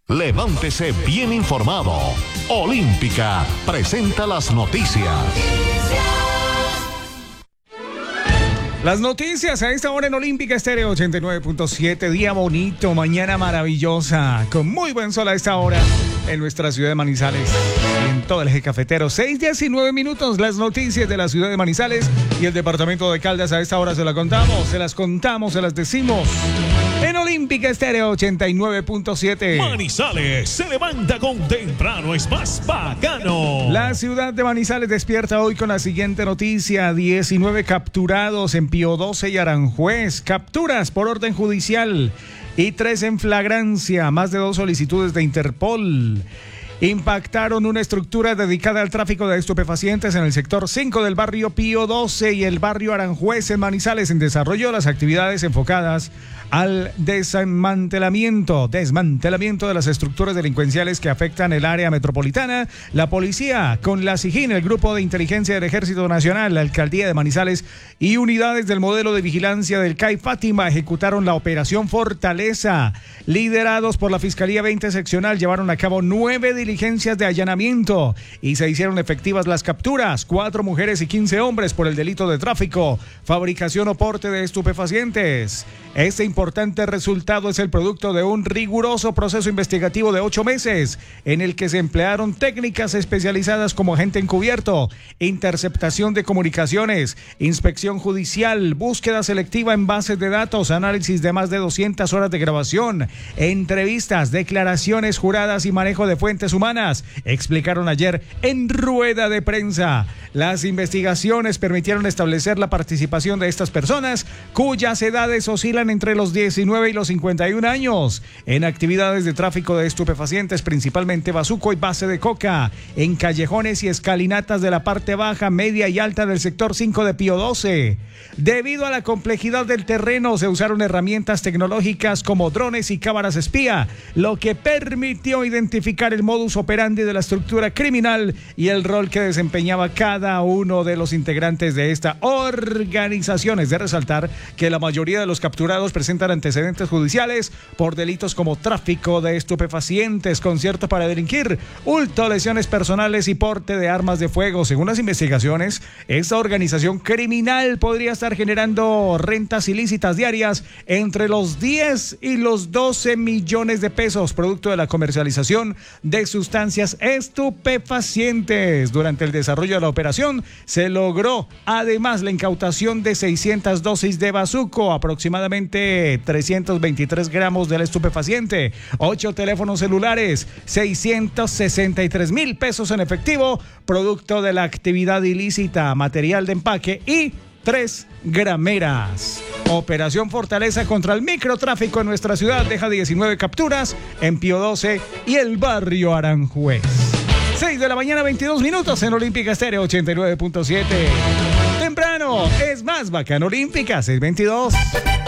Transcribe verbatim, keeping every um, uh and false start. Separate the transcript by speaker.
Speaker 1: Levántese bien informado. Olímpica presenta las noticias.
Speaker 2: Las noticias a esta hora en Olímpica Estéreo ochenta y nueve punto siete. Día bonito, mañana maravillosa, con muy buen sol a esta hora en nuestra ciudad de Manizales y en todo el eje cafetero. seis diecinueve minutos, las noticias de la ciudad de Manizales y el departamento de Caldas a esta hora se las contamos, se las contamos, se las decimos en Olímpica Estéreo ochenta y nueve punto siete.
Speaker 3: Manizales se levanta con temprano, es más bacano.
Speaker 2: La ciudad de Manizales despierta hoy con la siguiente noticia: diecinueve capturados en Pío doce y Aranjuez, capturas por orden judicial y tres en flagrancia, más de dos solicitudes de Interpol. Impactaron una estructura dedicada al tráfico de estupefacientes en el sector cinco del barrio Pío doce y el barrio Aranjuez en Manizales, en desarrollo de las actividades enfocadas al desmantelamiento, desmantelamiento de las estructuras delincuenciales que afectan el área metropolitana. La policía, con la SIJIN, el Grupo de Inteligencia del Ejército Nacional, la Alcaldía de Manizales y unidades del modelo de vigilancia del C A I Fátima ejecutaron la Operación Fortaleza. Liderados por la Fiscalía veinte Seccional, llevaron a cabo nueve diligencias de allanamiento y se hicieron efectivas las capturas: cuatro mujeres y quince hombres por el delito de tráfico, fabricación o porte de estupefacientes. Este importante resultado es el producto de un riguroso proceso investigativo de ocho meses, en el que se emplearon técnicas especializadas como agente encubierto, interceptación de comunicaciones, inspección judicial, búsqueda selectiva en bases de datos, análisis de más de doscientas horas de grabación, entrevistas, declaraciones juradas y manejo de fuentes humanas, explicaron ayer en rueda de prensa. Las investigaciones permitieron establecer la participación de estas personas, cuyas edades oscilan entre los diecinueve y los cincuenta y un años, en actividades de tráfico de estupefacientes, principalmente bazuco y base de coca, en callejones y escalinatas de la parte baja, media y alta del sector cinco de Pío doce. Debido a la complejidad del terreno, se usaron herramientas tecnológicas como drones y cámaras espía, lo que permitió identificar el modus operandi de la estructura criminal y el rol que desempeñaba cada uno de los integrantes de esta organización. Es de resaltar que la mayoría de los capturados presentan antecedentes judiciales por delitos como tráfico de estupefacientes, concierto para delinquir, hurto, lesiones personales y porte de armas de fuego. Según las investigaciones, esta organización criminal podría estar generando rentas ilícitas diarias entre los diez y los doce millones de pesos, producto de la comercialización de sustancias estupefacientes. Durante el desarrollo de la operación se logró además la incautación de seiscientas dosis de bazuco, aproximadamente trescientos veintitrés gramos del estupefaciente, ocho teléfonos celulares, seiscientos sesenta y tres mil pesos en efectivo, producto de la actividad ilícita, material de empaque y tres grameras. Operación Fortaleza contra el microtráfico en nuestra ciudad deja diecinueve capturas en Pío doce y el barrio Aranjuez. seis de la mañana, veintidós minutos en Olímpica Estéreo ochenta y nueve punto siete. Temprano es más bacano. Olímpica seis veintidós.